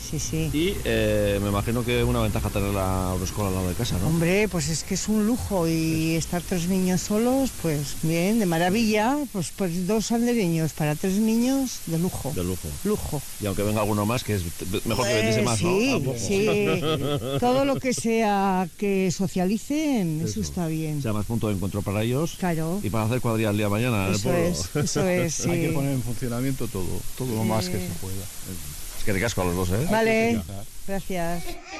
sí, sí. Y me imagino que una ventaja tener la autoescuela al lado de casa, ¿no? Hombre, pues es que es un lujo y estar 3 niños solos, pues bien, de maravilla. Pues 2 andereños para 3 niños, de lujo. De lujo. Lujo. Y aunque venga alguno más, que es mejor que vendiese más, sí, ¿no? Sí, todo lo que sea que socialicen, eso está bien. Sea más punto de encuentro para ellos. Claro. Y para hacer cuadrilla el día de mañana en el pueblo. Eso es, sí. Hay que poner en funcionamiento todo lo más que se pueda. Es que ricasco a los dos, ¿eh? Vale, gracias.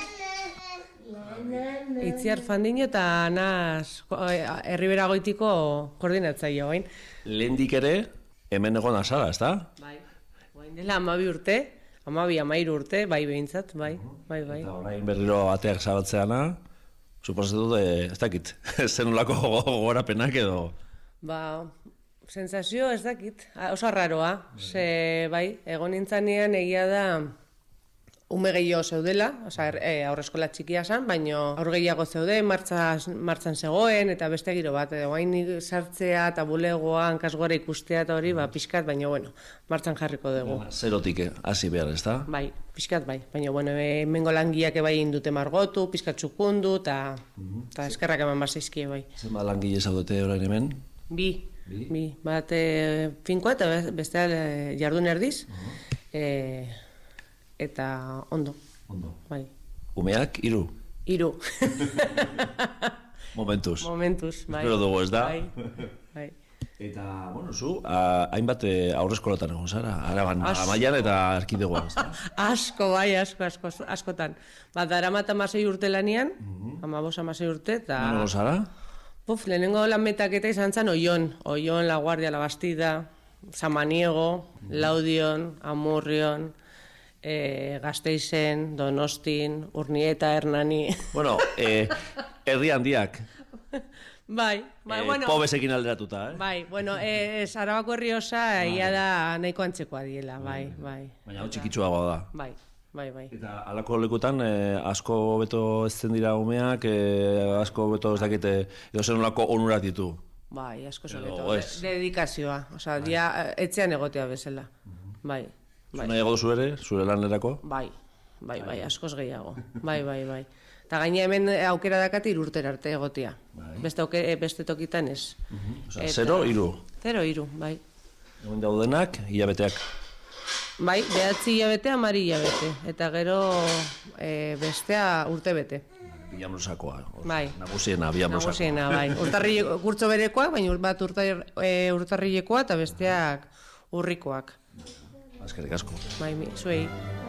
Itziar Fandino eta Naz Herribera Goitiko koordinatzaile orain. Lehendik ere, hemen egon azara, ezta? Bai. Orain dela 12 urte, 12-13 urte, bai behintzat, bai. Eta orain berriro ateak zabatzeana, suposatu dut, ez dakit, zenolako gogorapenak edo... Ba, sensazio ez dakit, oso arraroa, ze bai, egon nintzanean egia da ume gehiago zeudela, aurreskola txikia zen, baina aur gehiago zeude, martzan zegoen, eta beste giro bat, guain sartzea eta bulegoa, hankasgora ikustea eta hori, pixkat, baina, bueno, martzan jarriko dugu. Zerotik hasi behar, ez da? Bai, pixkat bai, baina, bueno, hemengo langileak bai indute margotu, pixkat txukundu, eta eskerrak eman bazaizkie bai. Zenba langile zaudete orain hemen? Bi, bat finkoa eta beste jardun erdiz, eta ondo. Bai. Umeak, 3? 3. Momentuz, bai. Espero dugu, ez da? Bai. Eta, bueno, zu, hainbat aurreskolotan egon zara, Araban, Amaian eta Erkidegoan, ez da? Asko, bai, askotan. Bat, daramat 16 urte lanian, 15-16 urte, eta... Nengo zara? Lehenengo lanmetaketa izan zen Oion, La Guardia, La Bastida, Samaniego, Laudion, Amurrion, Gasteizen, Donostin, Urnieta, Hernani... Bueno, herri handiak. Bai, bueno... Pobesekin alderatuta, Bai, bueno, Arabako herri osa ia da nahiko antzekoa diela, bai. Baina hau txikitsuagoa da. Bai. Eta alako lekutan asko beto ezten dira umeak, asko beto ez dakite, edo zer nolako onurak ditu. Bai, asko beto, dedikazioa, dia etxean egotea bezala, bai. Zuna ego duzu ere, zure lanerako? Bai, askoz gehiago, bai. Eta gaina hemen aukera dakati 3 urtera arte egotea, beste tokitan ez. 0-3? 0-3, bai. Egon daudenak, hilabeteak? Bai, 9 hilabete, 10 hilabete, eta gero bestea urte bete. Bilamrosakoa, bai. Nagusiena, bilamrosakoa. Bai. Kurtso berekoak, baina bat urtarrilekoa eta besteak urrikoak. Eskerrik asko. Bai, zuei.